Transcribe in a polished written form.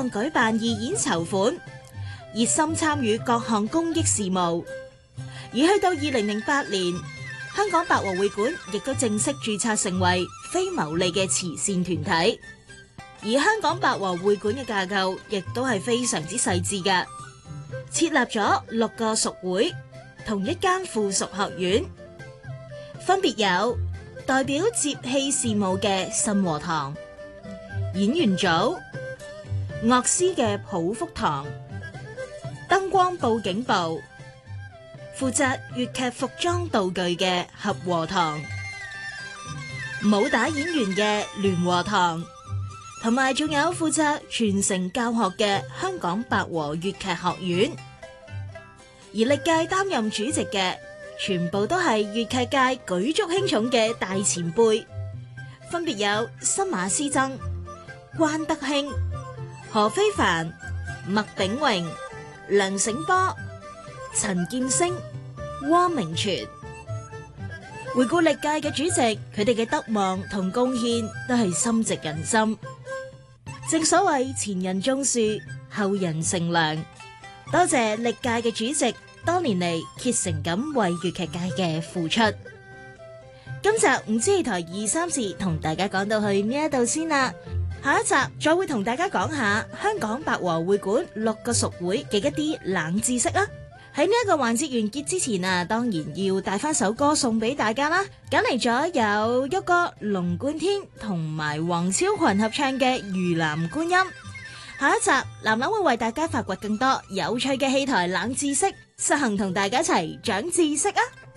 項舉辦義演籌款，熱心參與各項公益事務。而去到2008年，香港百和會館亦都正式註冊成為非牟利嘅慈善團體。而香港百和會館嘅架構亦都係非常之細緻嘅，設立咗6個屬會同1間附屬學院，分別有代表節氣事務嘅信和堂、演員組、樂師嘅普福堂、燈光佈景部、負責粵劇服裝道具嘅合和堂、武打演員嘅聯和堂，同埋仲有負責傳承教學嘅香港百和粵劇學院。而歷屆擔任主席嘅全部都係粵劇界舉足輕重嘅大前輩，分別有新馬師曾、關德興、何非凡、麥炳榮、梁醒波、陳劍聲、汪明荃。回顧歷屆嘅主席，佢哋嘅德望同貢獻都係深植人心。正所謂前人種樹，後人乘涼。多謝歷屆嘅主席多年嚟竭誠咁為粵劇界嘅付出。今集唔知台234同大家講到去呢一度先啦，下一集再會同大家講下香港百和會館6個屬會嘅一啲冷知識啦。喺呢一個環節完結之前啊，當然要帶翻首歌送俾大家啦。揀嚟咗有旭哥、龍貫天同埋黃超群合唱嘅《魚籃觀音》。下一集藍藍會為大家發掘更多有趣嘅戲台冷知識，實行同大家一齊長知識啊！